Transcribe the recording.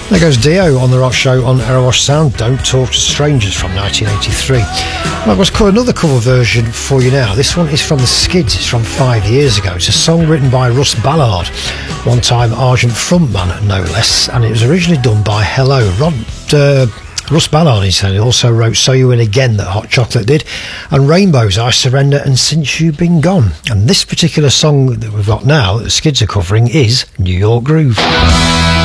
There goes Dio on The Rock Show on Erewash Sound, Don't Talk to Strangers from 1983. I've got another cover version for you now. This one is from the Skids, it's from 5 years ago. It's a song written by Russ Ballard, one-time Argent frontman, no less, and it was originally done by Hello. Russ Ballard, he said, he also wrote So You Win Again that Hot Chocolate did, and Rainbows, I Surrender and Since You've Been Gone. And this particular song that we've got now, that the Skids are covering, is New York Groove.